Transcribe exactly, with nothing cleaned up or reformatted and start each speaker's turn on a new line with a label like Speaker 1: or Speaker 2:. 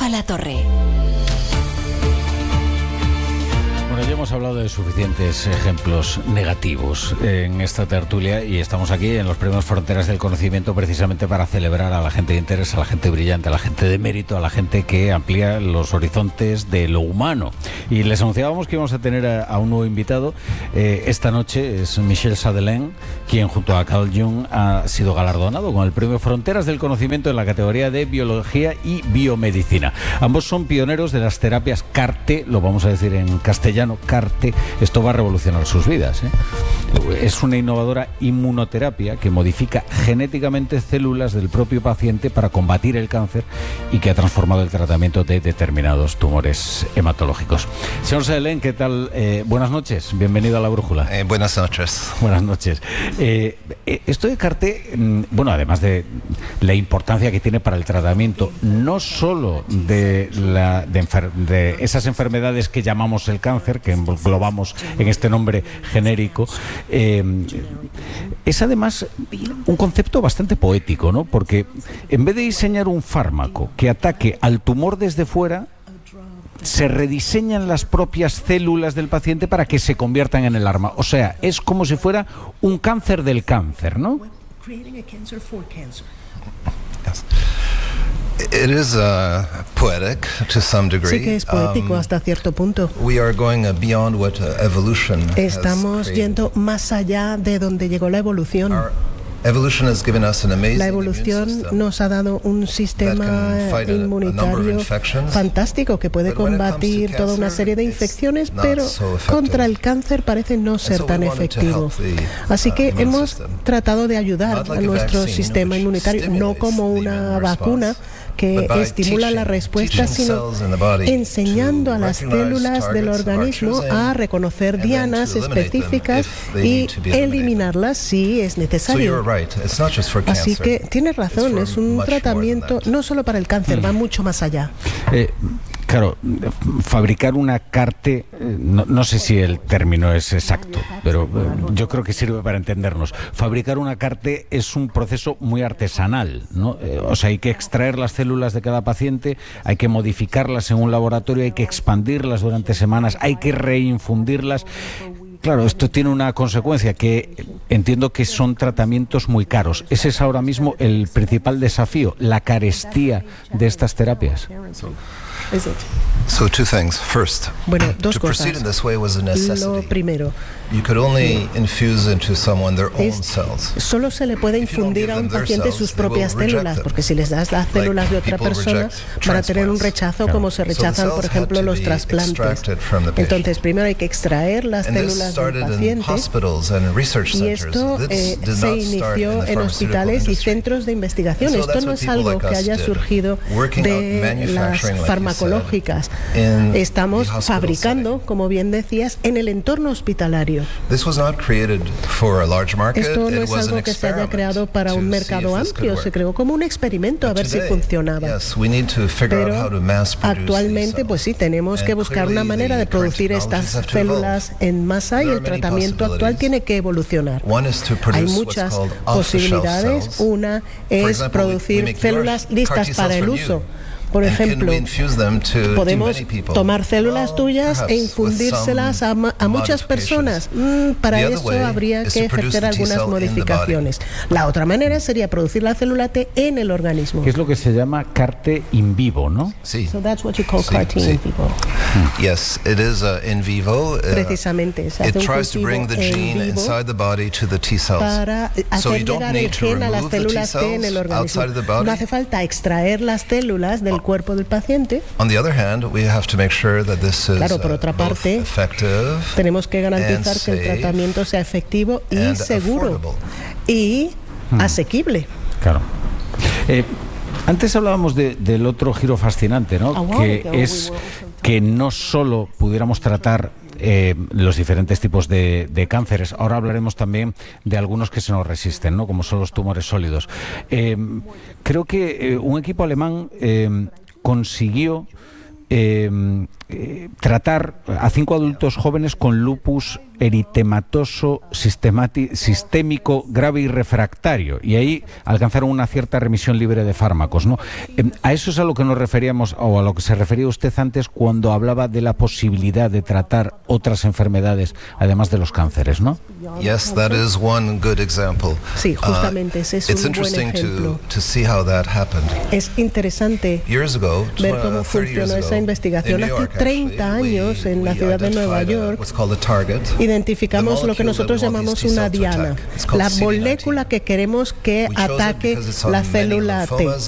Speaker 1: Latorre.
Speaker 2: Bueno, ya hemos hablado de suficientes ejemplos negativos en esta tertulia y estamos aquí en los premios Fronteras del Conocimiento precisamente para celebrar a la gente de interés, a la gente brillante, a la gente de mérito, a la gente que amplía los horizontes de lo humano. Y les anunciábamos que íbamos a tener a, a un nuevo invitado. Eh, esta noche es Michel Sadelain, quien junto a Carl Jung ha sido galardonado con el premio Fronteras del Conocimiento en la categoría de Biología y Biomedicina. Ambos son pioneros de las terapias C A R T, lo vamos a decir en castellano, C A R T. Esto va a revolucionar sus vidas, ¿eh? Es una innovadora inmunoterapia que modifica genéticamente células del propio paciente para combatir el cáncer y que ha transformado el tratamiento de determinados tumores hematológicos. Señor Sadelain, ¿qué tal? Eh, buenas noches, bienvenido a La Brújula.
Speaker 3: Eh, buenas noches.
Speaker 2: Buenas noches. Eh, esto de C A R T, bueno, además de la importancia que tiene para el tratamiento, no solo de, la, de, enfer- de esas enfermedades que llamamos el cáncer, que englobamos en este nombre genérico, eh, es además un concepto bastante poético, ¿no? Porque en vez de diseñar un fármaco que ataque al tumor desde fuera, se rediseñan las propias células del paciente para que se conviertan en el arma. O sea, es como si fuera un cáncer del cáncer, ¿no?
Speaker 3: Yes. It is uh, poetic to some degree.
Speaker 4: Sí que es poético um, hasta cierto punto.
Speaker 3: We are going going what uh, evolution
Speaker 4: Estamos
Speaker 3: has
Speaker 4: yendo más allá de donde llegó la evolución.
Speaker 3: Our evolution has given us an amazing
Speaker 4: La evolución nos ha dado un sistema inmunitario fantástico que puede combatir toda una serie de infecciones, pero contra el cáncer parece no ser tan efectivo. Así que hemos tratado de ayudar a nuestro sistema inmunitario, no como una vacuna que estimula la respuesta, sino enseñando a las células del organismo a reconocer dianas específicas y eliminarlas si es necesario. Así que tienes razón, es un tratamiento no solo para el cáncer, va mucho más allá.
Speaker 2: Eh, claro, fabricar una C A R T, no, no sé si el término es exacto, pero eh, yo creo que sirve para entendernos. Fabricar una C A R T es un proceso muy artesanal, ¿no? Eh, o sea, hay que extraer las células de cada paciente, hay que modificarlas en un laboratorio, hay que expandirlas durante semanas, hay que reinfundirlas. Claro, esto tiene una consecuencia que entiendo que son tratamientos muy caros. Ese es ahora mismo el principal desafío, la carestía de estas terapias.
Speaker 3: So two things. First,
Speaker 4: bueno, dos
Speaker 3: to
Speaker 4: cosas.
Speaker 3: proceed in this way was a necessity.
Speaker 4: Lo primero,
Speaker 3: you could only infuse into someone their own
Speaker 4: es,
Speaker 3: cells.
Speaker 4: Solo se le puede infundir a un paciente sus propias células, porque si les das las células de otra persona van a tener un rechazo, como se rechazan, por ejemplo, los trasplantes. Entonces, primero hay que extraer las células del paciente, y esto eh, se inició en hospitales y centros de investigación. Esto no es algo que haya surgido de las farmacológicas. Estamos fabricando, como bien decías, en el entorno hospitalario. Esto no es algo que se haya creado para un mercado amplio, se creó como un experimento a ver si funcionaba. Pero actualmente, pues sí, tenemos que buscar una manera de producir estas células en masa, y el tratamiento actual tiene que evolucionar. Hay muchas posibilidades. Una es producir células listas para el uso. Por ejemplo, podemos tomar células tuyas e infundírselas a, a muchas personas. Mm, para eso habría que ejercer algunas modificaciones. La otra manera sería producir la célula T en el organismo.
Speaker 2: Que es lo que se llama C A R T in vivo, ¿no?
Speaker 3: Sí.
Speaker 4: So that's what you call C A R T in vivo.
Speaker 3: Yes, it is uh, in vivo. Uh,
Speaker 4: Precisamente, se hace un cultivo en vivo para hacer llegar el gen a las células T en el organismo. No hace falta extraer las células del cuerpo del paciente. Claro, por otra parte, tenemos que garantizar que el tratamiento sea efectivo y seguro y hmm. asequible.
Speaker 2: Claro. Eh, antes hablábamos de, del otro giro fascinante, ¿no? Que es que no solo pudiéramos tratar Eh, los diferentes tipos de, de cánceres. Ahora hablaremos también de algunos que se nos resisten, ¿no? Como son los tumores sólidos. Eh, creo que eh, un equipo alemán eh, consiguió eh, eh, tratar a cinco adultos jóvenes con lupus eritematoso sistémico grave y refractario, y ahí alcanzaron una cierta remisión libre de fármacos, ¿no? Eh, a eso es a lo que nos referíamos, o a lo que se refería usted antes cuando hablaba de la posibilidad de tratar otras enfermedades además de los cánceres, ¿no?
Speaker 3: Yes, that is one good example.
Speaker 4: Sí, justamente ese es
Speaker 3: uh,
Speaker 4: un buen ejemplo.
Speaker 3: To, to see how that happened.
Speaker 4: Es interesante
Speaker 3: ago,
Speaker 4: ver cómo funcionó esa investigación. Hace treinta años, en la ciudad de Nueva York, identificamos lo que nosotros llamamos una diana, la molécula que queremos que ataque la célula T.